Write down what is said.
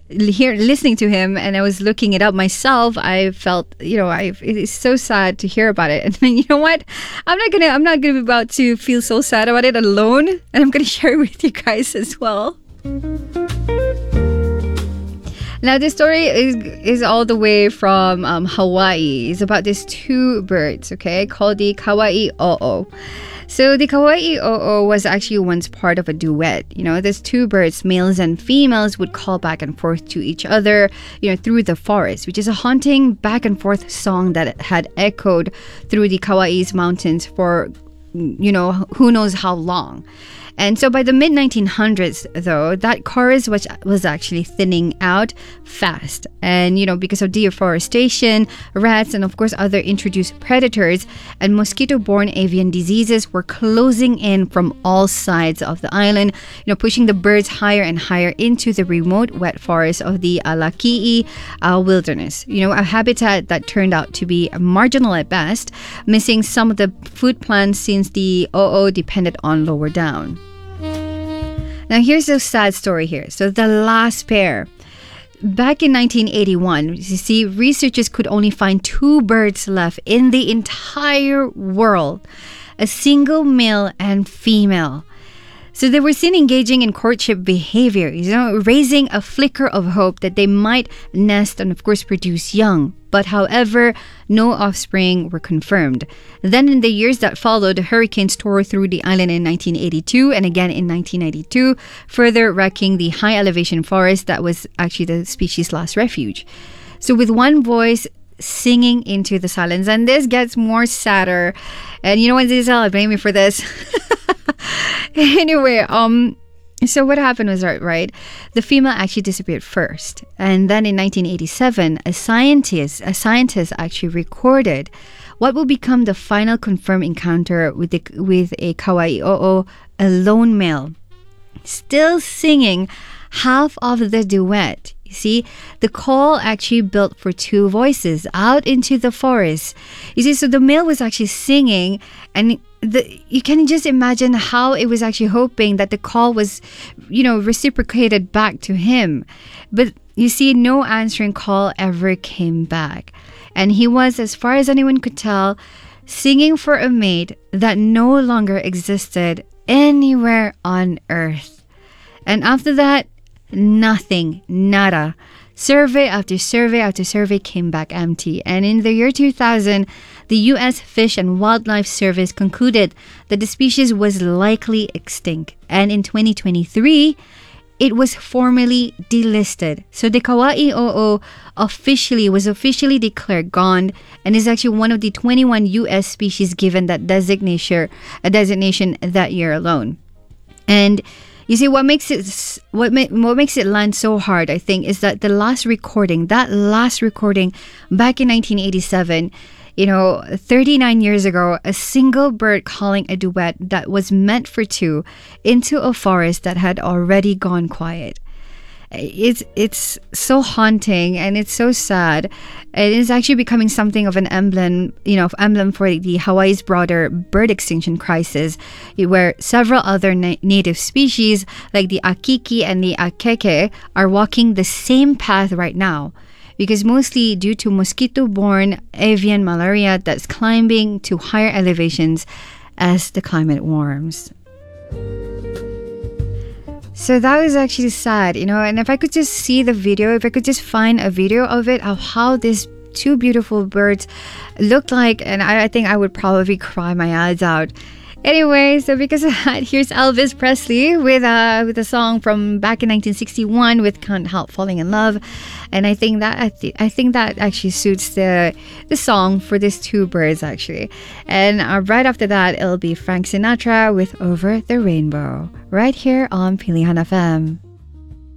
listening to him, and I was looking it up myself, I felt, it is so sad to hear about it. And then, you know what? I'm not gonna be about to feel so sad about it alone, and I'm gonna share it with you guys as well. Now, this story is all the way from Hawaii. It's about these two birds, okay, called the Kauai o'o. So the Kauai o'o was actually once part of a duet. These two birds, males and females, would call back and forth to each other, through the forest, which is a haunting back and forth song that had echoed through the Kauai's mountains for, who knows how long. And so by the mid-1900s, though, that chorus was actually thinning out fast. And, because of deforestation, rats, and of course other introduced predators and mosquito-borne avian diseases were closing in from all sides of the island, pushing the birds higher and higher into the remote wet forest of the Alaki'i wilderness. A habitat that turned out to be marginal at best, missing some of the food plants since the o'o depended on lower down. Now, here's a sad story here. So the last pair. Back in 1981, you see, researchers could only find 2 birds left in the entire world. A single male and female. So they were seen engaging in courtship behavior, raising a flicker of hope that they might nest and, of course, produce young. But however, no offspring were confirmed. Then in the years that followed, hurricanes tore through the island in 1982 and again in 1992, further wrecking the high elevation forest that was actually the species' last refuge. So with one voice singing into the silence, and this gets more sadder. And you know what, Giselle, I blame you for this. Anyway, so what happened was, right, the female actually disappeared first. And then in 1987, a scientist actually recorded what will become the final confirmed encounter with a Kauai o'o, a lone male, still singing half of the duet. You see, the call actually built for 2 voices out into the forest. You see, so the male was actually singing, and you can just imagine how it was actually hoping that the call was, reciprocated back to him. But you see, no answering call ever came back. And he was, as far as anyone could tell, singing for a mate that no longer existed anywhere on Earth. And after that, nothing, nada. Survey after survey after survey came back empty. And in the year 2000, the U.S. Fish and Wildlife Service concluded that the species was likely extinct. And in 2023, it was formally delisted. So the Kauai o'o was officially declared gone, and is actually one of the 21 U.S. species given that designation that year alone. And you see, what makes it land so hard, I think, is that that last recording back in 1987, 39 years ago, a single bird calling a duet that was meant for 2 into a forest that had already gone quiet. It's so haunting, and it's so sad. It is actually becoming something of an emblem for the Hawaii's broader bird extinction crisis, where several other native species like the akiki and the akeke are walking the same path right now, because mostly due to mosquito-borne avian malaria that's climbing to higher elevations as the climate warms. So that was actually sad, and if I could just see the video, if I could just find a video of it, of how these 2 beautiful birds looked like, and I think I would probably cry my eyes out. Anyway, so because of that, here's Elvis Presley with a song from back in 1961 with "Can't Help Falling in Love," and I think that actually suits the song for these 2 birds actually. And right after that, it'll be Frank Sinatra with "Over the Rainbow" right here on Pilihan FM.